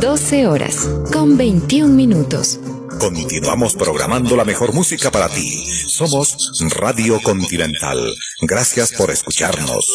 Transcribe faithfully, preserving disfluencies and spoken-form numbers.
doce horas, con veintiún minutos. Continuamos programando la mejor música para ti. Somos Radio Continental. Gracias por escucharnos.